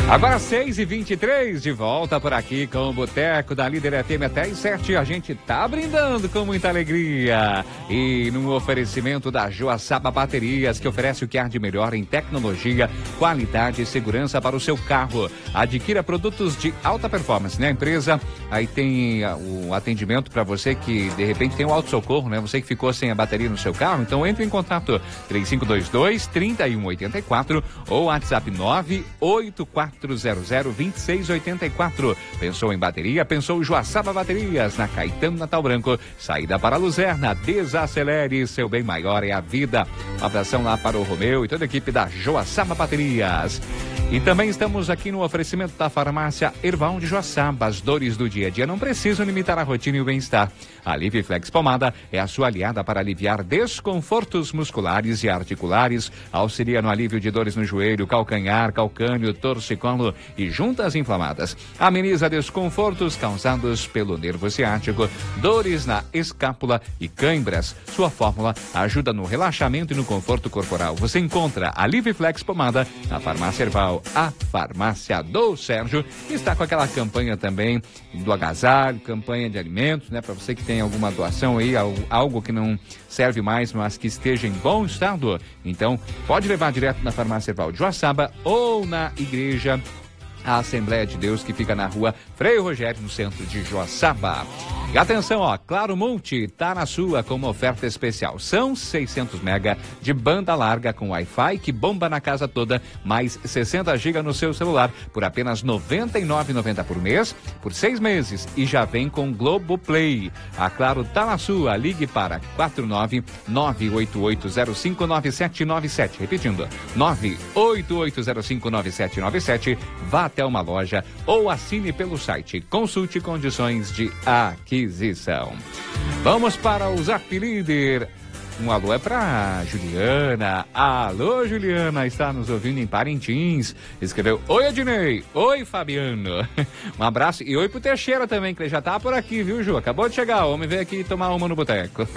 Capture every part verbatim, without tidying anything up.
Agora seis e vinte e três, de volta por aqui com o Boteco da Líder F M até às sete. A gente tá brindando com muita alegria. E no oferecimento da Joaçaba Baterias, que oferece o que há de melhor em tecnologia, qualidade e segurança para o seu carro. Adquira produtos de alta performance, né? A empresa aí tem o atendimento para você que de repente tem o autossocorro, né? Você que ficou sem a bateria no seu carro, então entre em contato três cinco dois dois, três um oito quatro ou WhatsApp nove oito quatro zero zero, dois seis oito quatro. Pensou em bateria? Pensou Joaçaba Baterias, na Caetano Natal Branco, saída para Luzerna. Desacelere, seu bem maior é a vida. Um abração lá para o Romeu e toda a equipe da Joaçaba Baterias. E também estamos aqui no oferecimento da farmácia Erval de Joaçaba. As dores do dia a dia não precisam limitar a rotina e o bem-estar. A Liviflex Pomada é a sua aliada para aliviar desconfortos musculares e articulares, auxilia no alívio de dores no joelho, calcanhar, calcânio, torcicolo e juntas inflamadas. Ameniza desconfortos causados pelo nervo ciático, dores na escápula e cãibras. Sua fórmula ajuda no relaxamento e no conforto corporal. Você encontra a Liviflex Pomada na farmácia Erval, a farmácia do Sérgio. Está com aquela campanha também do agasalho, campanha de alimentos, né? Para você que tem alguma doação aí, algo que não serve mais, mas que esteja em bom estado, então pode levar direto na farmácia Erval de Joaçaba ou na igreja a Assembleia de Deus, que fica na rua Frei Rogério, no centro de Joaçaba. E atenção, ó, Claro Multi tá na sua com uma oferta especial. São seiscentos mega de banda larga com Wi-Fi que bomba na casa toda, mais sessenta gigas no seu celular por apenas noventa e nove reais e noventa centavos por mês, por seis meses, e já vem com Globoplay. A Claro tá na sua. Ligue para quatro nove nove oito oito zero cinco nove sete nove sete. Repetindo, nove oito oito zero cinco nove sete nove sete. Vá até uma loja ou assine pelo site. Consulte condições de aquisição. Vamos para o Zap Líder. Um alô é para Juliana. Alô, Juliana, está nos ouvindo em Parintins. Escreveu: oi, Adnei. Oi, Fabiano. Um abraço e oi pro Teixeira também, que ele já tá por aqui, viu, Ju? Acabou de chegar, o homem veio aqui tomar uma no boteco.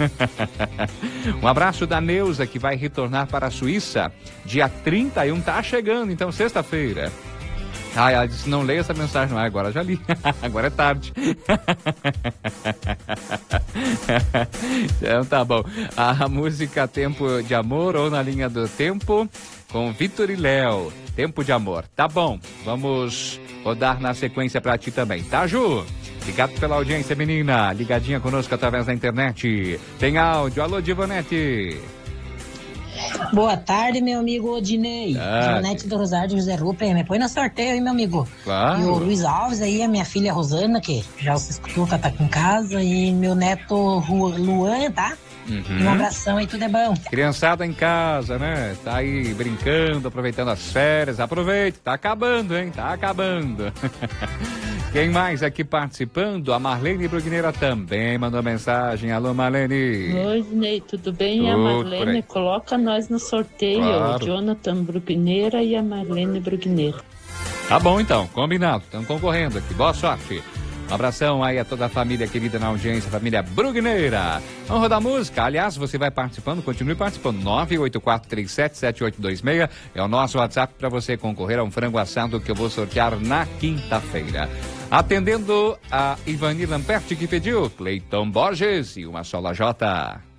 Um abraço da Neuza, que vai retornar para a Suíça dia trinta e um, tá chegando, então sexta-feira. Ah, ela disse: não leia essa mensagem, não. Agora já li. Agora é tarde. Então tá bom. A música Tempo de Amor, ou Na Linha do Tempo, com Vitor e Léo. Tempo de Amor. Tá bom. Vamos rodar na sequência pra ti também, tá, Ju? Obrigado pela audiência, menina. Ligadinha conosco através da internet. Tem áudio. Alô, Divonete. Boa tarde, meu amigo Odinei. Janete do Rosário de José Ruper. Me põe no sorteio aí, meu amigo. Claro. E o Luiz Alves aí, a minha filha Rosana, que já se escutou, que ela tá aqui em casa. E meu neto Luan, tá? Uhum. Um abração aí, tudo é bom. Criançada em casa, né? Tá aí brincando, aproveitando as férias. Aproveite, tá acabando, hein? Tá acabando. Quem mais aqui participando? A Marlene Brugneira também mandou mensagem. Alô, Marlene. Oi, Ney, tudo bem? Tudo a Marlene, coloca nós no sorteio. Claro. O Jonathan Brugneira e a Marlene Brugneira. Tá bom, então. Combinado. Estão concorrendo aqui. Boa sorte. Um abração aí a toda a família querida na audiência, família Brugneira. Vamos rodar música. Aliás, você vai participando, continue participando. nove oito quatro três sete sete oito dois seis é o nosso WhatsApp para você concorrer a um frango assado que eu vou sortear na quinta-feira. Atendendo a Ivani Lamperti, que pediu Cleiton Borges e uma sola J.